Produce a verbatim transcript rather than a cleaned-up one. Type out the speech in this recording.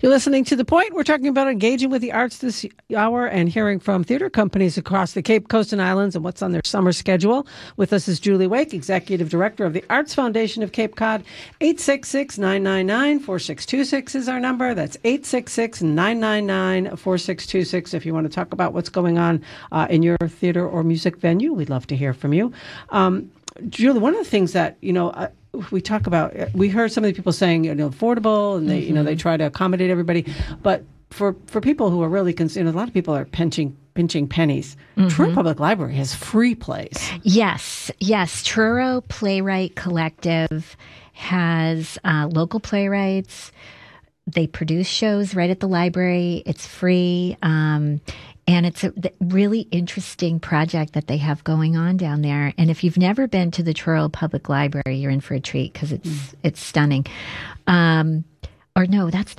You're listening to The Point. We're talking about engaging with the arts this hour and hearing from theater companies across the Cape Coast and Islands and what's on their summer schedule. With us is Julie Wake, Executive Director of the Arts Foundation of Cape Cod. eight six six, nine nine nine, four six two six is our number. That's eight six six, nine nine nine, four six two six. If you want to talk about what's going on uh, in your theater or music venue, we'd love to hear from you. Um, Julie, one of the things that, you know, uh, we talk about, we heard some of the people saying, you know, affordable, and they, mm-hmm. you know, they try to accommodate everybody. But for, for people who are really concerned, a lot of people are pinching pinching pennies. Mm-hmm. Truro Public Library has free plays. Yes, yes. Truro Playwright Collective has uh, local playwrights. They produce shows right at the library. It's free. Um, and it's a really interesting project that they have going on down there. And if you've never been to the Truro Public Library, you're in for a treat because it's mm. it's stunning. Um, or no, that's